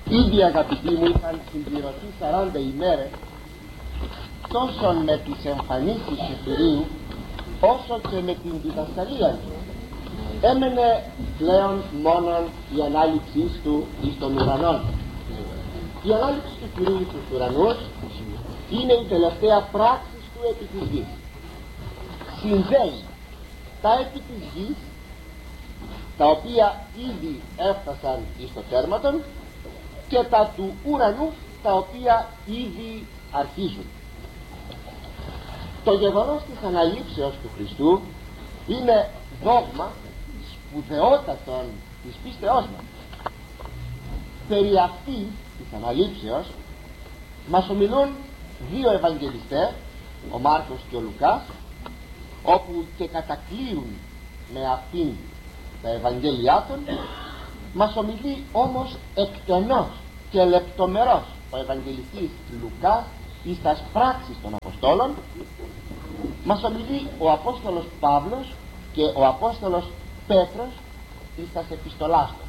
Ήδη αγαπητοί μου είχαν συμπληρωθεί 40 ημέρες τόσο με τις εμφανίσεις του Κυρίου όσο και με την διδασκαλία του. Έμενε πλέον μόνον η ανάληψή του εις των ουρανών. Η ανάληψη του Κυρίου στους ουρανούς είναι η τελευταία πράξη του επί της γης. Συνδέει τα επί της γης, τα οποία ήδη έφτασαν εις το τέρματον, και τα του ουρανού, τα οποία ήδη αρχίζουν. Το γεγονός της αναλήψεως του Χριστού είναι δόγμα σπουδαιότατον της πίστεώς μας. Περί αυτής της αναλήψεως μας ομιλούν δύο Ευαγγελιστές, ο Μάρκος και ο Λουκάς, όπου και κατακλείουν με αυτήν τα Ευαγγέλια των. Μας ομιλεί όμως εκτενώς και λεπτομερώς ο Ευαγγελιστής Λουκάς εις τας πράξεις των Αποστόλων. Μας ομιλεί ο Απόστολος Παύλος και ο Απόστολος Πέτρος εις τας επιστολάς του.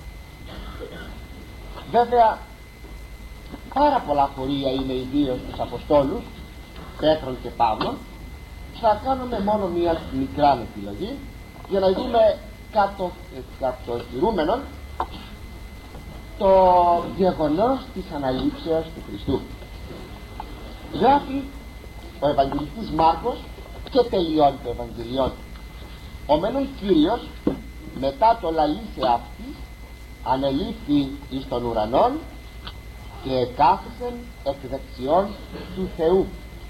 Βέβαια πάρα πολλά χωρία είναι ιδίως τους Αποστόλους Πέτρων και Παύλων. Θα κάνουμε μόνο μία μικρά επιλογή για να δούμε κατοχυρούμενον το γεγονός της αναλήψεως του Χριστού. Γράφει ο Ευαγγελιστής Μάρκος και τελειώνει το Ευαγγελιόν. Ο μένον Κύριος μετά το λαλήσε αυτής ανελήφθη εις των ουρανών και κάθισεν εκ δεξιών του Θεού.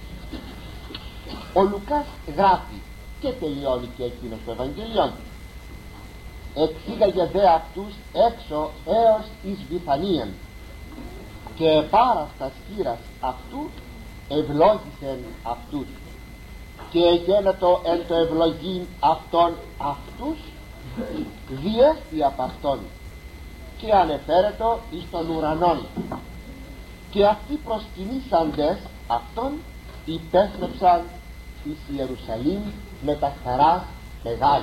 Ο Λουκάς γράφει και τελειώνει και εκείνος το Ευαγγελιόν. Εξήγαγε δε αυτούς έξω έως εις Βιθανίαν και πάραστας χείρας αυτού ευλόγησεν αυτούς και γένετο εν το ευλογήν αυτών αυτούς διέστη απ' αυτόν και ανεφέρετο εις των ουρανών και αυτοί προσκυνήσαντες αυτόν υπέστρεψαν εις Ιερουσαλήμ με τα χαράς μεγάλης.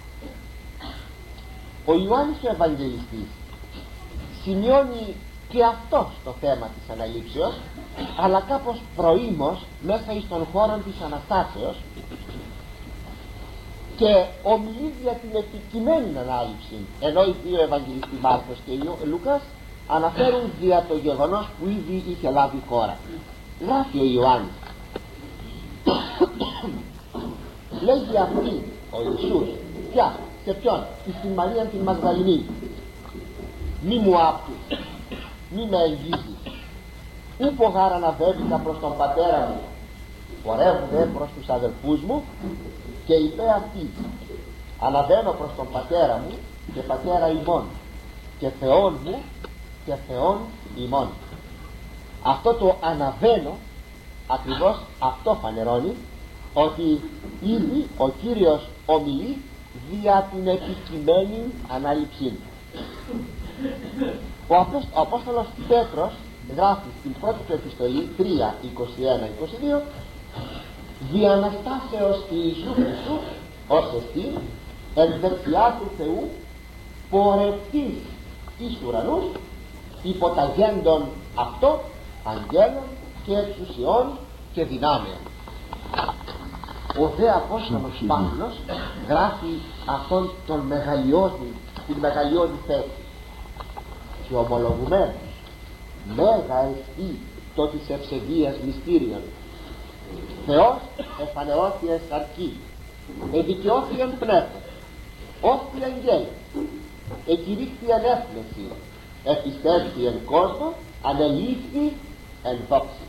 Ο Ιωάννης ο Ευαγγελιστής σημειώνει και αυτός το θέμα της αναλήψεως, αλλά κάπως προήμως μέσα εις τον χώρο της Αναστάσεως, και ομιλεί για την επικειμένη ανάληψη, ενώ οι δύο Ευαγγελιστοί Μάρκος και Λούκας αναφέρουν για το γεγονός που ήδη είχε λάβει χώρα. Γράφει ο Ιωάννης, λέγει αυτή ο Ιησούς, ποια, σε ποιον, στην Μαρία την Μαγδαληνή, μη μου άπτους, μη με εγγύσεις, ούπο γάρα να βέβηκα προς τον πατέρα μου, πορεύονται προς τους αδελφούς μου, και είπε αυτή, αναβαίνω προς τον πατέρα μου και πατέρα ημών, και Θεόν μου και Θεόν ημών. Αυτό το αναβαίνω, ακριβώς αυτό φανερώνει ότι ήδη ο Κύριος ομιλεί δια την επικειμένη ανάληψή. Ο Απόστολος Πέτρος γράφει στην πρώτη του επιστολή 3:21-22, δι' Αναστάσεως Ιησού Χριστού ως εστί εν δεξιά του Θεού πορευτής εις ουρανούς υποταγέντων αυτό αγγέλων και εξουσιών και δυνάμεων. Ο δε Απόστολος Παύλος γράφει αυτόν τον μεγαλειώδη, την μεγαλειώδη θέση, και ομολογουμένος μέγα εστί το της ευσεβίας μυστήριον. Θεός εφανερώθη εν σαρκή, εδικαιώθη εν πνεύμα, όφθη εν γέλη, εκηρύχθη εν έθνεση, επιστεύθη εν κόσμο, ανελήφθη εν δόξη.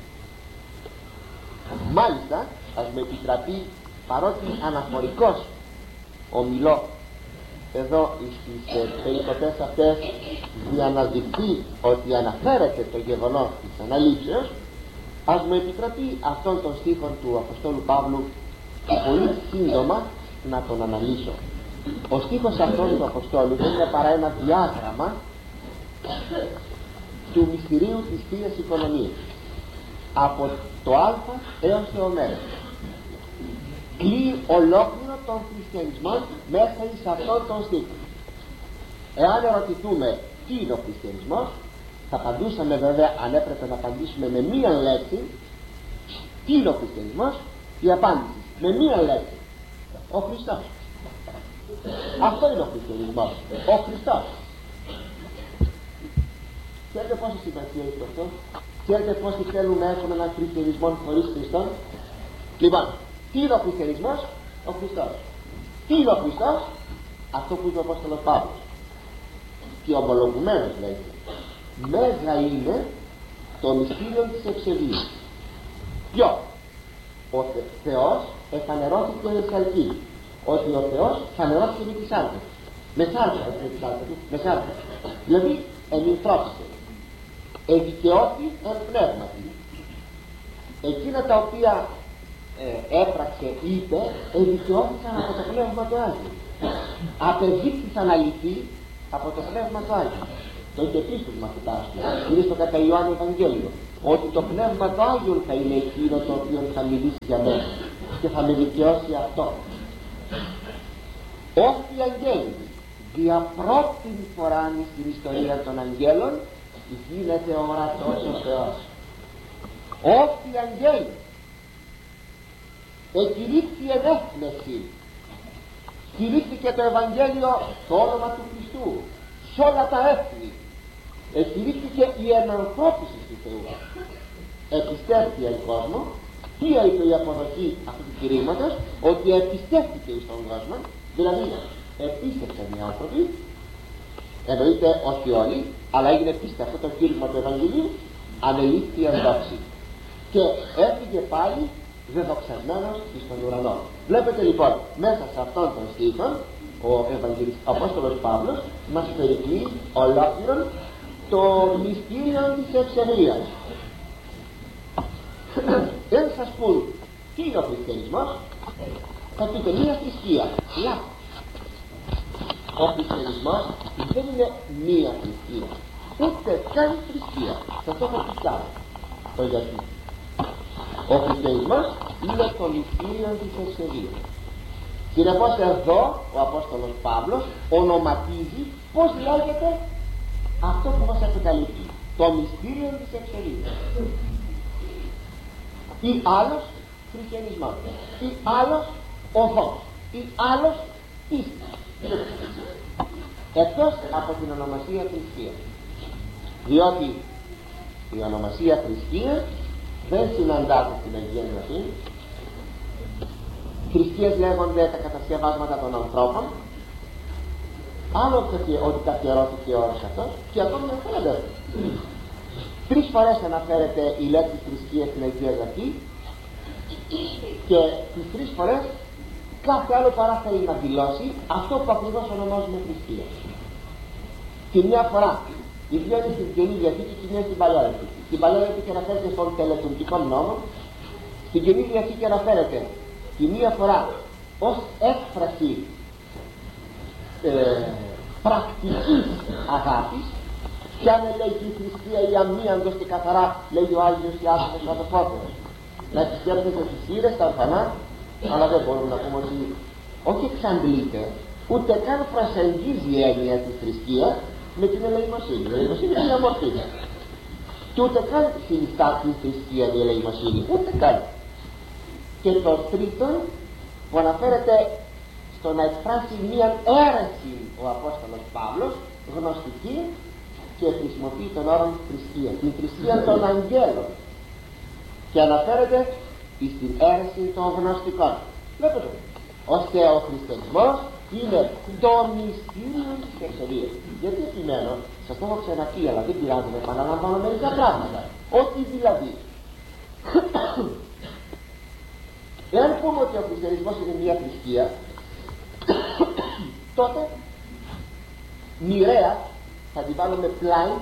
Μάλιστα, ας με επιτραπεί, παρότι αναφορικός ομιλώ εδώ στις περίπτωτες αυτές, για να δειχθεί ότι αναφέρεται το γεγονός της αναλήψεως, ας μου επιτραπεί αυτόν τον στίχο του Αποστόλου Παύλου πολύ σύντομα να τον αναλύσω. Ο στίχος αυτός του Αποστόλου δεν είναι παρά ένα διάγραμμα του μυστηρίου της Θείας Οικονομίας, από το Α έως το Ω. Κλείει ολόκληρο τον χριστιανισμό μέσα σε αυτόν τον στίχο. Εάν ερωτηθούμε τι είναι ο χριστιανισμός, Θα απαντούσαμε βέβαια, αν έπρεπε να απαντήσουμε με μία λέξη, τι είναι ο χριστιανισμός, η απάντηση με μία λέξη: ο Χριστός. Αυτό είναι ο χριστιανισμός, ο Χριστός. Ξέρετε πόση σημασία έχει αυτό? Ξέρετε πόσοι θέλουν να έχουν έναν χριστιανισμό χωρίς Χριστόν? Λοιπόν, τι είναι ο χριστιανισμός? Ο Χριστός. Τι είναι ο Χριστός? Αυτό που είπε ο Απόστολος Παύλος, και ομολογουμένως λέει: μέγα είναι το μυστήριο της ευσεβίας. Ποιο? Ο Θεός εφανερώθηκε με σαρκή. Ότι ο Θεός φανερώθηκε με τη σάρκα. Με σάρκα. Δηλαδή ενυθρώθηκε. Εδικαιώτη εν πνεύματι. Εκείνα τα οποία έπραξε, είπε, εδικαιώθηκαν από το Πνεύμα του Άγιου. Απεδείχθησαν αληθή από το Πνεύμα του Άγιου. Το είχε πει στους μαθητάς του, είναι στο κατά Ιωάννη Ευαγγέλιο, ότι το Πνεύμα του Άγιου θα είναι εκείνο το οποίο θα μιλήσει για μένα και θα με δικαιώσει αυτό. Όσοι οι αγγέλοι δια πρώτη φορά στην ιστορία των αγγέλων γίνεται ορατός ο Θεός. Όσοι οι αγγέλοι εκηρύχθη ενέθνεση, κηρύχθηκε το Ευαγγέλιο, το όνομα του Χριστού σε όλα τα έθνη, εκηρύχθηκε η ενανθρώπιση του Θεού. Επιστέφθηκε ο κόσμο. Ποια είναι η αποδοχή αυτού του κηρύγματος? Ότι επιστέφθηκε στον κόσμο, δηλαδή επίστευσαν οι άνθρωποι, εννοείται όχι όλοι, αλλά έγινε πίστη αυτό το κήρυγμα του Ευαγγελίου, ανελήφθη εν δόξη και έφυγε πάλι δεδοξασμένος στον ουρανό. Βλέπετε λοιπόν, μέσα σε αυτόν τον στίχο ο Απόστολος Παύλος μας περικλεί ολόκληρον το μυστήριο της ευσεβίας. Δεν σας πούν τι είναι ο χριστιανισμός, θα πείτε μία θρησκεία. Λάθος. Ο χριστιανισμός δεν είναι μία θρησκεία, ούτε καν θρησκεία. Θα το έχω πει καλά το γιατί. Ο χριστιανισμός είναι το μυστήριο της ευσεβίας. Συνεπώς εδώ ο Απόστολος Παύλος ονοματίζει πώς λέγεται αυτό που μας επικαλύπτει, το μυστήριο της ευσεβίας. Ή άλλος χριστιανισμός, ή άλλος οδός, ή άλλος πίστη, εκτός από την ονομασία θρησκεία. Διότι η ονομασία θρησκεία δεν συναντάται στην Αγία Γραφή. Θρησκείες λέγονται τα κατασκευάσματα των ανθρώπων, άλλο ότι καθιερώθηκε ο όρος αυτός, και ακόμη αναφέρεται. 3 φορές αναφέρεται η λέξη θρησκεία στην Αγία Γραφή, και τις 3 φορές κάθε άλλο παρά θέλει να δηλώσει αυτό που ακριβώς ονομάζουμε θρησκεία. Και μια φορά η μία είναι στην Καινή Διαθήκη και μια στην Παλιά Διαθήκη. Στην Παλιά Διαθήκη αναφέρεται στον τελετουργικό νόμο, στην Καινή Διαθήκη αναφέρεται τη μία φορά ως έκφραση πρακτικής αγάπης. Κι αν λέει η θρησκεία η αμίαντος και καθαρά, λέει ο Άγιος Ιάκωβος Πρωτοπρόφερος, να επισκέπτεται τις θύρες, τα ορφανά, αλλά δεν μπορούμε να πούμε ότι όχι εξαντλείται, ούτε καν προσεγγίζει η έννοια της θρησκείας με την ελεημοσύνη. Η ελεημοσύνη είναι μια μορφή. Και ούτε καν συνιστά την θρησκεία η ελεημοσύνη, ούτε καν. Και το τρίτο που αναφέρεται στο να εκφράσει μια αίρεση ο Απόστολος Παύλος, γνωστική, και χρησιμοποιεί τον όρο θρησκεία, την θρησκεία των αγγέλων, και αναφέρεται στην αίρεση των γνωστικών. Βλέπετε, ώστε ο χριστιανισμός είναι το μυστήριο της ευσεβίας. Γιατί επιμένω, σας το έχω ξαναπεί, αλλά δεν πειράζει να επαναλαμβάνω μερικά πράγματα. Ότι δηλαδή εάν πούμε ότι ο χριστιανισμός είναι μια θρησκεία, τότε μοιραία θα την βάλουμε πλάι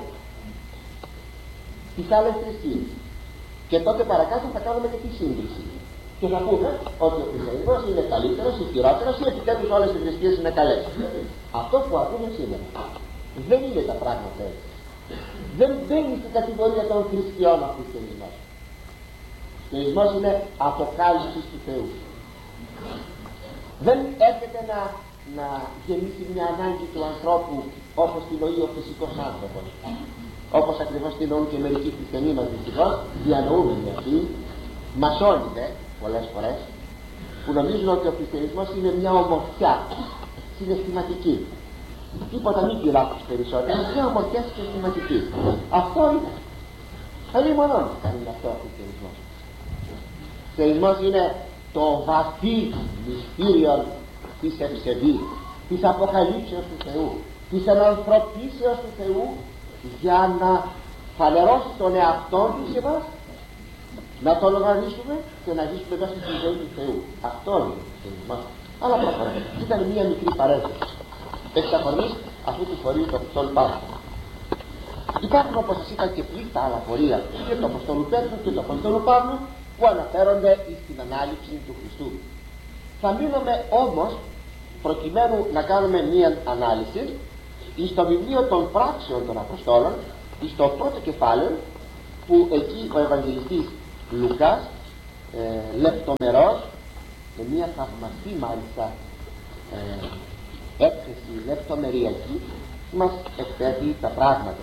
τις άλλες θρησκείες, και τότε παρακάτω θα κάνουμε και τη σύγκριση και θα πούμε ότι ο χριστιανισμός είναι καλύτερος ή χειρότερος, ή επιτέλους όλες οι θρησκείες είναι καλές. Αυτό που ακούμε σήμερα δεν είναι τα πράγματα έτσι. Δεν μπαίνει στην κατηγορία των θρησκειών ο χριστιανισμός. Ο χριστιανισμός είναι αποκάλυψη του Θεού. Δεν έρχεται να γεννήσει μια ανάγκη του ανθρώπου όπως την νοεί ο φυσικός άνθρωπος, όπως ακριβώς την νοούν και μερικοί χριστιανοί μας δυστυχώς, διανοούμενοι αυτοί, μασόνιδε πολλές φορές, που νομίζουν ότι ο χριστιανισμός είναι μια ομορφιά συναισθηματική, τίποτα μη πειράξεις περισσότερο, μια ομορφιά συναισθηματική. Αυτό είναι. Αλλήμον είναι αυτό ο χριστιανισμός. Ο χριστιανισμός είναι το βαθύ μυστήριο της ευσεβής, της αποκαλύψεως του Θεού, της ενανθρωπίσεως του Θεού, για να φανερώσει τον εαυτό του σε εμάς, να το λογαριάσουμε και να ζήσουμε μέσα στη ζωή του Θεού. Αυτό είναι ο χριστιανισμός. Αλλά προχωράμε. Ήταν μια μικρή παρένθεση εξ αφορμής αυτού του φορείου του Αποστόλου Παύλου. Υπάρχουν, όπως σας είπα, και πλήθα άλλα φορεία και του Αποστόλου Πέτρου και του Αποστόλου Παύλου που αναφέρονται στην ανάληψη του Χριστού. Θα μείνουμε όμως, προκειμένου να κάνουμε μία ανάλυση, στο βιβλίο των πράξεων των Αποστόλων, στο πρώτο κεφάλαιο, που εκεί ο Ευαγγελιστής Λουκάς λεπτομερώς, με μία θαυμαστή μάλιστα έκθεση λεπτομεριακή, μας εκθέτει τα πράγματα.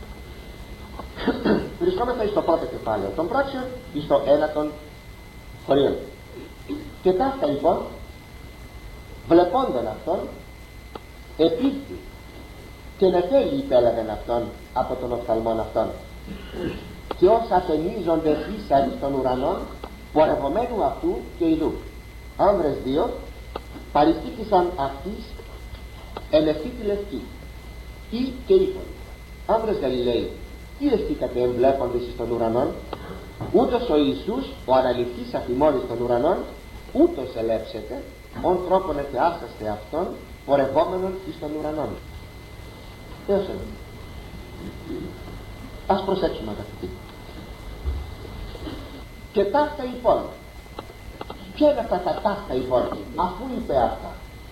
Βρισκόμαστε στο πρώτο κεφάλαιο των πράξεων, στο ένα των χωρίων. Και ταύτα λοιπόν, βλεπόντων αυτόν, επίθη και νεφέλη υπέλαβεν αυτόν από τον οφθαλμόν αυτόν, και όσα αθενίζονται ίσαν των ουρανών, πορευομένου αυτού και ειδού. Άνδρες δύο παριστήθησαν αυτής εν ευθύ τη λευκή, ή και είπαν: άνδρες Γαλιλαίοι, τι εστίκατε εμπλέποντες εις των ουρανών? Ούτως ο Ιησούς, ο αναληφθής αφημών εις των ουρανών, ούτως ελέψετε, ον τρόπον εθεάσαστε αυτόν, πορευόμενον εις των ουρανών. Έως εδώ. Ας προσέξουμε, αγαπητοί. Και ταύτα λοιπόν. Ποια είναι αυτά τα ταύτα λοιπόν, αφού είπε αυτά?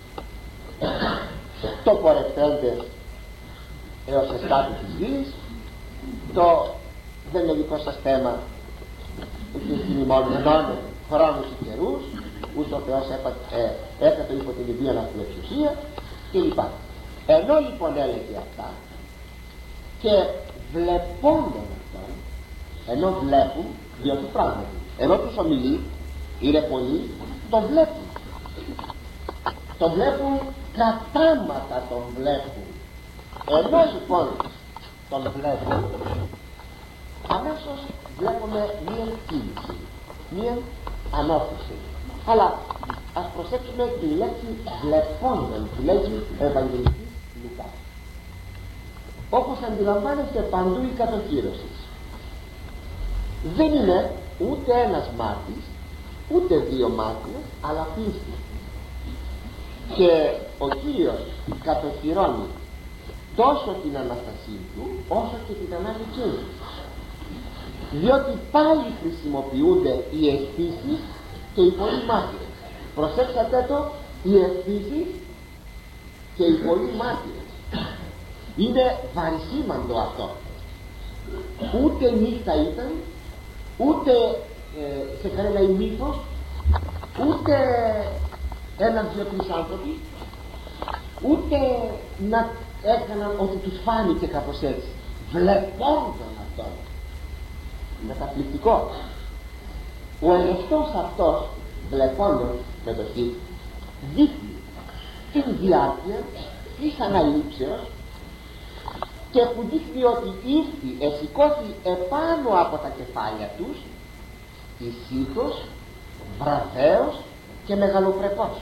Το πορευτέντες έως εστάτη της γης, το δεν είναι δικό σας θέμα, και στην ημώνων χρόνους και καιρούς, ούτω ο Θεός έκατο υπό την ιδίαν αυτήν εξουσία κλπ. Ενώ λοιπόν έλεγε αυτά και βλεπόντων αυτόν, ενώ βλέπουν, διότι πράγματι ενώ τους ομιλεί, είναι πολλοί, τον βλέπουν, τον βλέπουν κατάματα, τον βλέπουν. Ενώ λοιπόν τον βλέπουν, αμέσως βλέπουμε μία κίνηση, μία ανώθηση. Αλλά ας προσέξουμε τη λέξη βλεπόντων, τη λέξη Ευαγγελιστής Λουκάς. Όπως αντιλαμβάνεστε παντού η κατοχύρωση δεν είναι ούτε ένας μάρτης, ούτε δύο μάρτυρες, αλλά πίστη. Και ο Κύριος κατοχυρώνει τόσο την Αναστασία του όσο και την ανάληψή του, διότι πάλι χρησιμοποιούνται οι αισθήσεις και οι πολλοί μάρτυρες. Προσέξατε το, οι αισθήσεις και οι πολλοί μάρτυρες. Είναι βαρισίμαντο αυτό. Ούτε νύχτα ήταν, ούτε σε κανένα ημίφος, ούτε ένας-δυο-τρεις άνθρωποι, ούτε να έκαναν ότι τους φάνηκε κάπως έτσι. Βλεπόντων αυτόν. Καταπληκτικό. Ο ερευτός αυτός, βλεπόντων με το χ, δείχνει την διάρκεια της αναλήψεως και που δείχνει ότι ήρθε, εσηκώθη επάνω από τα κεφάλια τους ησύχος, βραδέως και μεγαλοπρεπώς.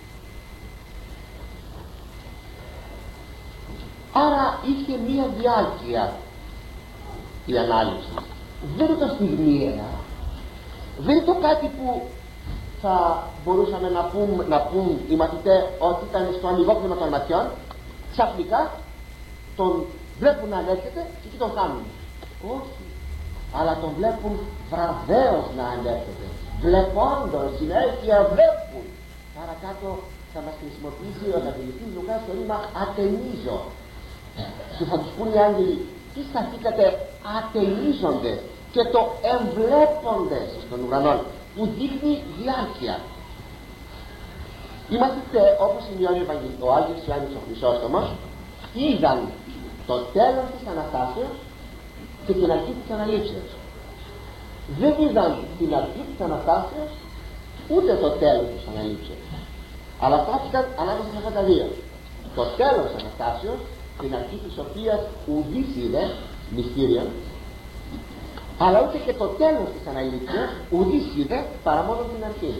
Άρα είχε μία διάρκεια η ανάλυση. Δεν είναι το στιγμιαία, δεν είναι το κάτι που θα μπορούσαμε να πούν οι μαθητές ότι ήταν στο ανοιγόκλημα των ματιών, ξαφνικά τον βλέπουν να ανέρχεται και εκεί τον κάνουν. Όχι, αλλά τον βλέπουν βραδέως να ανέρχεται, βλεπόντων συνέχεια βλέπουν. Παρακάτω θα μας χρησιμοποιήσει ο Ευαγγελιστής Λουκάς το ρήμα ατενίζω, και θα τους πούν οι άγγελοι: τι σταθήκατε ατενίζονται, και το εμβλέπονται στον ουρανό, που δείχνει διάρκεια. Οι μαθητές, όπως σημειώνει ο Άγιος Ιωάννης ο Χρυσόστομος, είδαν το τέλος της Αναστάσεως και την αρχή της Αναλήψεως. Δεν είδαν την αρχή της Αναστάσεως ούτε το τέλος της Αναλήψεως, αλλά στάθηκαν ανάμεσα σε αυτά τα δύο. Το τέλος της Αναστάσεως, την αρχή της οποίας ουδής είδε μυστήριον, αλλά ούτε και το τέλος της Αναλήψεως ουδής είδε παρά μόνο την αρχή.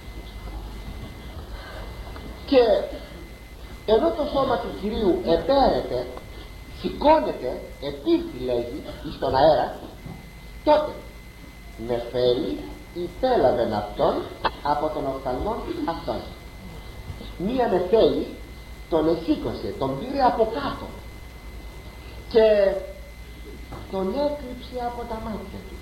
Και ενώ το σώμα του Κυρίου επέρεται, σηκώνεται, επήρθη λέγει εις τον αέρα, τότε νεφέλη υπέλαβεν αυτόν από τον οφθαλμόν αυτόν. Μία νεφέλη τον εσήκωσε, τον πήρε από κάτω και τον έκρυψε από τα μάτια του.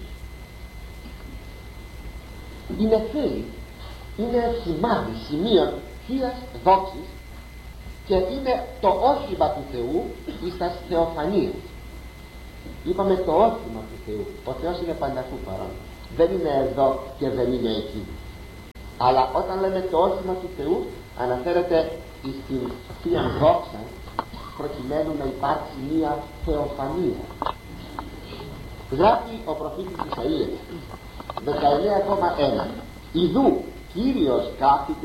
Η νεφέλη είναι σημάδι, σημείο θείας δόξης και είναι το όχημα του Θεού εις τας θεοφανίες. Είπαμε το όχημα του Θεού. Ο Θεός είναι πανταχού παρόν. Δεν είναι εδώ και δεν είναι εκεί. Αλλά όταν λέμε το όχημα του Θεού, αναφέρεται στην θεία δόξα, προκειμένου να υπάρξει μία θεοφανία. Γράφει ο προφήτης Ισαΐας 19,1: Ιδού Κύριος κάθεται